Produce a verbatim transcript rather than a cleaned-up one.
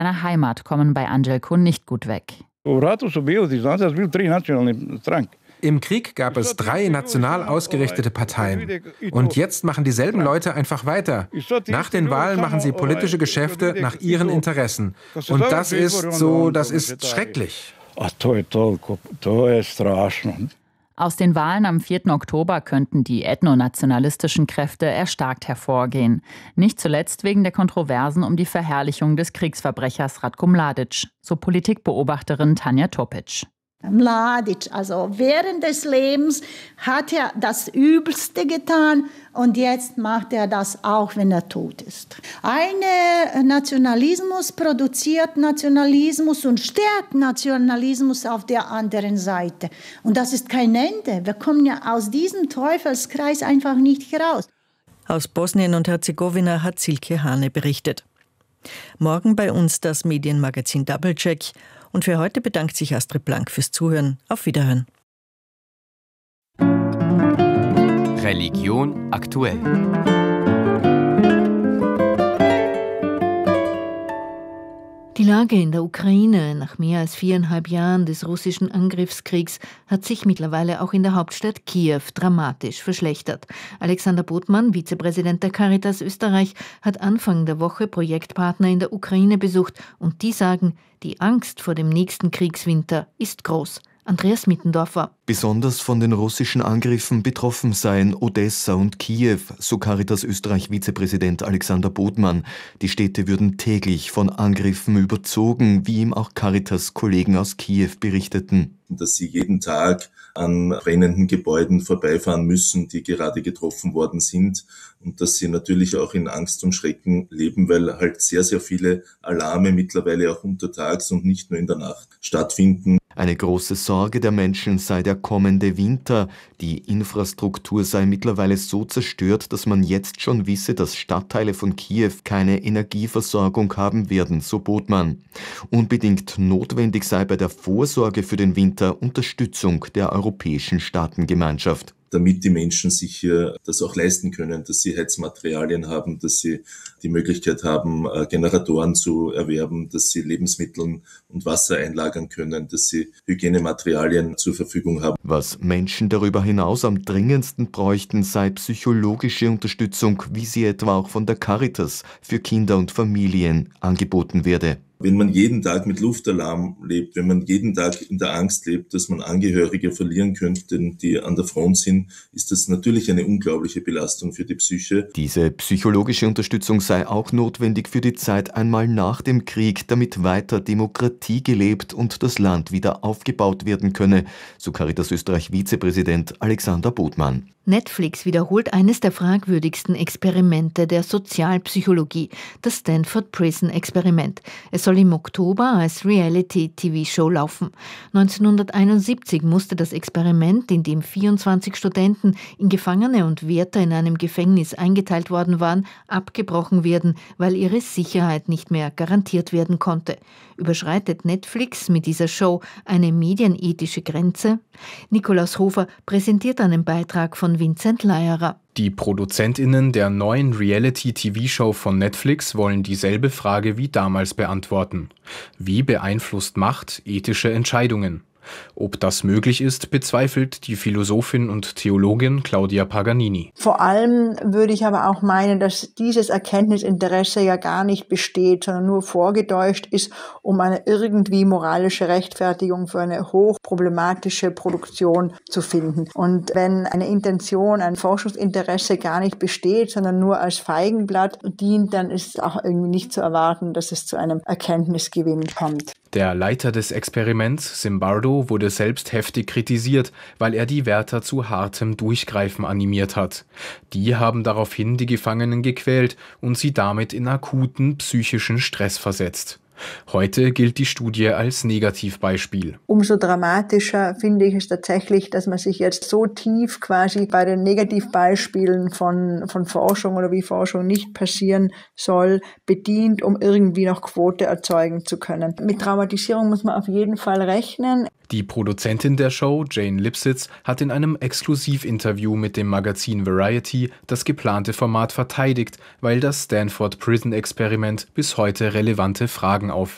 seiner Heimat kommen bei Angelko nicht gut weg. Im Krieg gab es drei national ausgerichtete Parteien. Und jetzt machen dieselben Leute einfach weiter. Nach den Wahlen machen sie politische Geschäfte nach ihren Interessen. Und das ist so, das ist schrecklich. Aus den Wahlen am vierten Oktober könnten die ethnonationalistischen Kräfte erstarkt hervorgehen. Nicht zuletzt wegen der Kontroversen um die Verherrlichung des Kriegsverbrechers Ratko Mladic, so Politikbeobachterin Tanja Topic. Mladic, also während des Lebens hat er das Übelste getan und jetzt macht er das auch, wenn er tot ist. Ein Nationalismus produziert Nationalismus und stärkt Nationalismus auf der anderen Seite. Und das ist kein Ende. Wir kommen ja aus diesem Teufelskreis einfach nicht heraus. Aus Bosnien und Herzegowina hat Silke Hane berichtet. Morgen bei uns das Medienmagazin Doublecheck. Und für heute bedankt sich Astrid Blank fürs Zuhören. Auf Wiederhören. Religion aktuell. Die Lage in der Ukraine nach mehr als viereinhalb Jahren des russischen Angriffskriegs hat sich mittlerweile auch in der Hauptstadt Kiew dramatisch verschlechtert. Alexander Bodman, Vizepräsident der Caritas Österreich, hat Anfang der Woche Projektpartner in der Ukraine besucht und die sagen, die Angst vor dem nächsten Kriegswinter ist groß. Andreas Mittendorfer. Besonders von den russischen Angriffen betroffen seien Odessa und Kiew, so Caritas Österreich-Vizepräsident Alexander Bodman. Die Städte würden täglich von Angriffen überzogen, wie ihm auch Caritas-Kollegen aus Kiew berichteten. Dass sie jeden Tag an brennenden Gebäuden vorbeifahren müssen, die gerade getroffen worden sind und dass sie natürlich auch in Angst und Schrecken leben, weil halt sehr, sehr viele Alarme mittlerweile auch untertags und nicht nur in der Nacht stattfinden. Eine große Sorge der Menschen sei der kommende Winter. Die Infrastruktur sei mittlerweile so zerstört, dass man jetzt schon wisse, dass Stadtteile von Kiew keine Energieversorgung haben werden, so Bodman. Unbedingt notwendig sei bei der Vorsorge für den Winter Unterstützung der europäischen Staatengemeinschaft. Damit die Menschen sich hier das auch leisten können, dass sie Heizmaterialien haben, dass sie die Möglichkeit haben, Generatoren zu erwerben, dass sie Lebensmittel und Wasser einlagern können, dass sie Hygienematerialien zur Verfügung haben. Was Menschen darüber hinaus am dringendsten bräuchten, sei psychologische Unterstützung, wie sie etwa auch von der Caritas für Kinder und Familien angeboten werde. Wenn man jeden Tag mit Luftalarm lebt, wenn man jeden Tag in der Angst lebt, dass man Angehörige verlieren könnte, die an der Front sind, ist das natürlich eine unglaubliche Belastung für die Psyche. Diese psychologische Unterstützung sei auch notwendig für die Zeit einmal nach dem Krieg, damit weiter Demokratie gelebt und das Land wieder aufgebaut werden könne, so Caritas Österreich-Vizepräsident Alexander Bodman. Netflix wiederholt eines der fragwürdigsten Experimente der Sozialpsychologie, das Stanford Prison Experiment. Es soll im Oktober als Reality-T V-Show laufen. neunzehnhunderteinundsiebzig musste das Experiment, in dem vierundzwanzig Studenten in Gefangene und Wärter in einem Gefängnis eingeteilt worden waren, abgebrochen werden, weil ihre Sicherheit nicht mehr garantiert werden konnte. Überschreitet Netflix mit dieser Show eine medienethische Grenze? Nikolaus Hofer präsentiert einen Beitrag von Vincent Leierer. Die ProduzentInnen der neuen Reality-T V-Show von Netflix wollen dieselbe Frage wie damals beantworten. Wie beeinflusst Macht ethische Entscheidungen? Ob das möglich ist, bezweifelt die Philosophin und Theologin Claudia Paganini. Vor allem würde ich aber auch meinen, dass dieses Erkenntnisinteresse ja gar nicht besteht, sondern nur vorgetäuscht ist, um eine irgendwie moralische Rechtfertigung für eine hochproblematische Produktion zu finden. Und wenn eine Intention, ein Forschungsinteresse gar nicht besteht, sondern nur als Feigenblatt dient, dann ist auch irgendwie nicht zu erwarten, dass es zu einem Erkenntnisgewinn kommt. Der Leiter des Experiments, Zimbardo, wurde selbst heftig kritisiert, weil er die Wärter zu hartem Durchgreifen animiert hat. Die haben daraufhin die Gefangenen gequält und sie damit in akuten psychischen Stress versetzt. Heute gilt die Studie als Negativbeispiel. Umso dramatischer finde ich es tatsächlich, dass man sich jetzt so tief quasi bei den Negativbeispielen von, von Forschung oder wie Forschung nicht passieren soll, bedient, um irgendwie noch Quote erzeugen zu können. Mit Traumatisierung muss man auf jeden Fall rechnen. Die Produzentin der Show, Jane Lipsitz, hat in einem Exklusivinterview mit dem Magazin Variety das geplante Format verteidigt, weil das Stanford Prison Experiment bis heute relevante Fragen aufwirft.